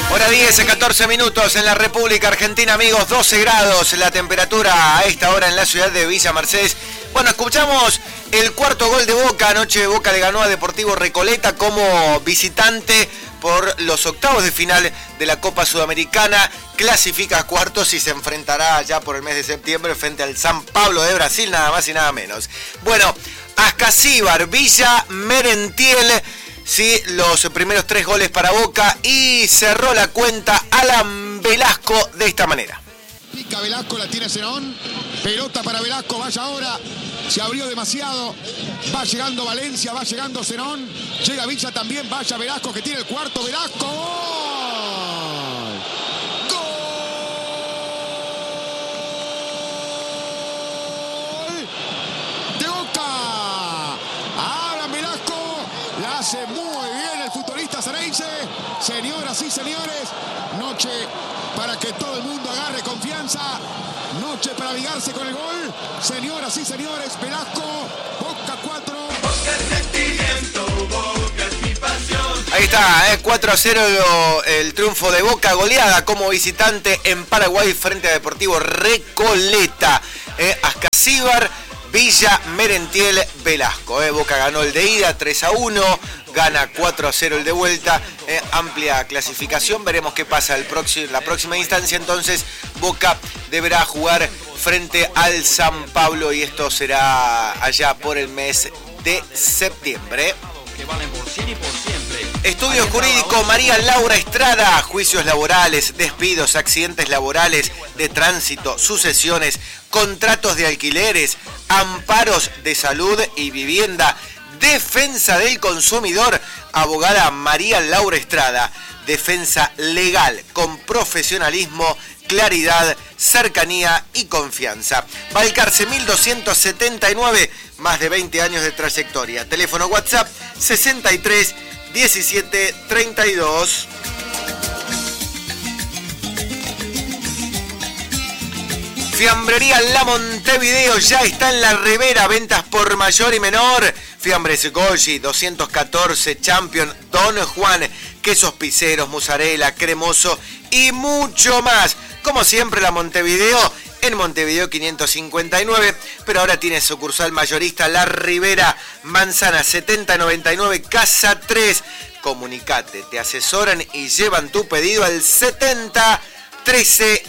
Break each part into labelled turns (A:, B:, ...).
A: Hora 10, 14 minutos en la República Argentina, amigos, 12 grados la temperatura a esta hora en la ciudad de Villa Mercedes. Bueno, escuchamos el cuarto gol de Boca. Anoche Boca le ganó a Deportivo Recoleta como visitante por los octavos de final de la Copa Sudamericana. Clasifica a cuartos y se enfrentará ya por el mes de septiembre frente al San Pablo de Brasil, nada más y nada menos. Bueno, Ascasíbar, Villa Merentiel. Sí, los primeros 3 goles para Boca y cerró la cuenta Alan Velasco de esta manera.
B: Pica Velasco, la tiene Zenón. Pelota para Velasco, vaya ahora. Se abrió demasiado. Va llegando Valencia, va llegando Zenón. Llega Villa también, vaya Velasco que tiene el cuarto. Velasco. ¡Gol! ¡Gol! ¡De Boca! Alan Velasco la hace muy bien el futbolista Ceneice. Señoras y señores, noche para que todo el mundo agarre confianza. Noche para ligarse con el gol. Señoras y señores, Velasco, Boca 4.
C: Boca es sentimiento, Boca es mi pasión.
A: Ahí está, 4-0 el triunfo de Boca, goleada como visitante en Paraguay frente a Deportivo Recoleta. Ascasíbar, Villa Merentiel, Velasco. Boca ganó el de ida 3-1, gana 4-0 el de vuelta. Amplia clasificación, veremos qué pasa la próxima instancia. Entonces Boca deberá jugar frente al San Pablo y esto será allá por el mes de septiembre.
C: Que valen por 100 y por siempre.
A: Estudio Jurídico María Laura Estrada, juicios laborales, despidos, accidentes laborales, de tránsito, sucesiones, contratos de alquileres, amparos de salud y vivienda, defensa del consumidor, abogada María Laura Estrada, defensa legal con profesionalismo, claridad, cercanía y confianza. Balcarce 1279, más de 20 años de trayectoria. Teléfono WhatsApp 63 17 32. Fiambrería La Montevideo ya está en la Ribera, ventas por mayor y menor. Fiambres Golgi, 214, Champion, Don Juan, quesos piseros, mozzarella, cremoso y mucho más. Como siempre, La Montevideo en Montevideo 559, pero ahora tiene sucursal mayorista La Ribera, Manzana 7099, Casa 3. Comunicate, te asesoran y llevan tu pedido al 70 13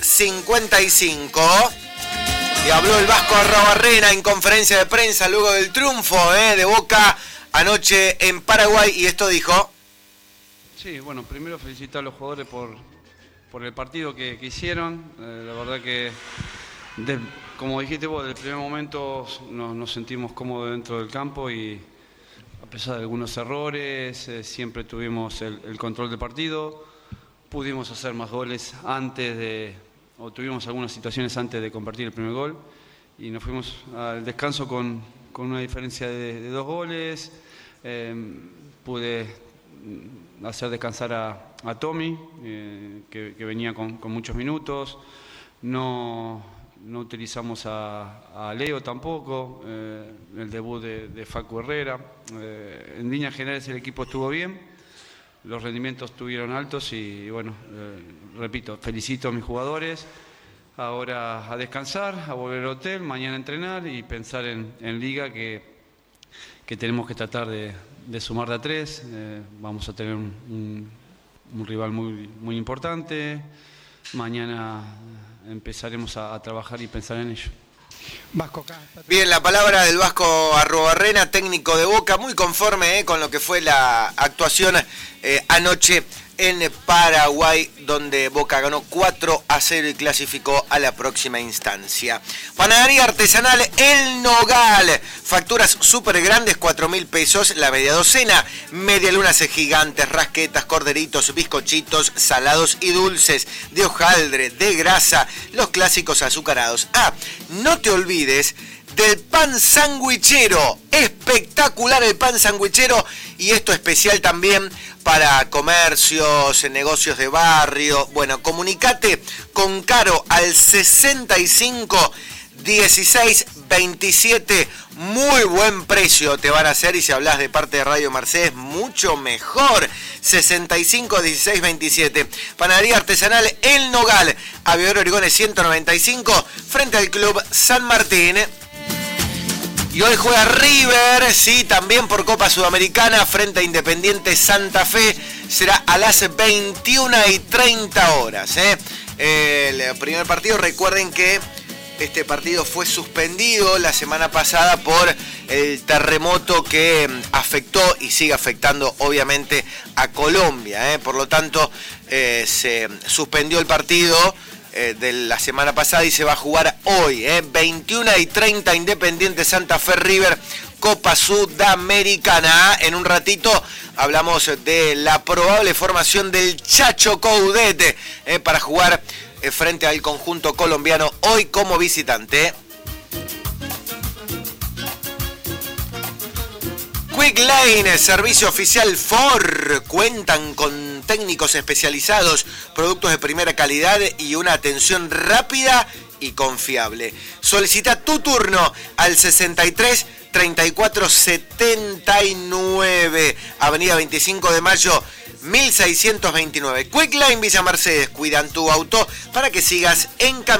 A: 55. Y habló el Vasco Arrobarrena en conferencia de prensa luego del triunfo de Boca anoche en Paraguay y esto dijo.
D: Sí, bueno, primero felicitar a los jugadores por el partido que hicieron. La verdad que, como dijiste vos, desde el primer momento nos sentimos cómodos dentro del campo y a pesar de algunos errores, siempre tuvimos el control del partido. Pudimos hacer más goles tuvimos algunas situaciones antes de convertir el primer gol y nos fuimos al descanso con una diferencia de 2 goles. Pude hacer descansar a Tommy, que venía con muchos minutos. No utilizamos a Leo tampoco, el debut de Facu Herrera. En líneas generales el equipo estuvo bien. Los rendimientos estuvieron altos y bueno, repito, felicito a mis jugadores. Ahora a descansar, a volver al hotel, mañana a entrenar y pensar en Liga que tenemos que tratar de sumar de a 3. Vamos a tener un rival muy importante. Mañana empezaremos a trabajar y pensar en ello.
B: Vasco.
A: Bien, la palabra del Vasco Arrobarrena, técnico de Boca, muy conforme con lo que fue la actuación anoche en Paraguay, donde Boca ganó 4-0 y clasificó a la próxima instancia. Panadería artesanal El Nogal, facturas súper grandes, 4.000 pesos la media docena, medialunas gigantes, rasquetas, corderitos, bizcochitos, salados y dulces, de hojaldre, de grasa, los clásicos azucarados. No te olvides del pan sandwichero, espectacular el pan sandwichero, y esto especial también para comercios, negocios de barrio. Bueno, comunicate con Caro al 65 1627, muy buen precio te van a hacer, y si hablas de parte de Radio Mercedes, mucho mejor. 65 16 27. Panadería Artesanal El Nogal, Aviador Origones 195, frente al Club San Martín. Y hoy juega River, sí, también por Copa Sudamericana, frente a Independiente Santa Fe. Será a las 21:30. El primer partido, recuerden que este partido fue suspendido la semana pasada por el terremoto que afectó y sigue afectando obviamente a Colombia. Por lo tanto, se suspendió el partido de la semana pasada y se va a jugar hoy. 21:30, Independiente Santa Fe River, Copa Sudamericana. En un ratito hablamos de la probable formación del Chacho Coudet para jugar frente al conjunto colombiano hoy como visitante. Quick Lane, servicio oficial Ford. Cuentan con técnicos especializados, productos de primera calidad y una atención rápida y confiable. Solicita tu turno al 63 34 79, Avenida 25 de Mayo 1629. Quick Lane Villa Mercedes, cuidan tu auto para que sigas en camino.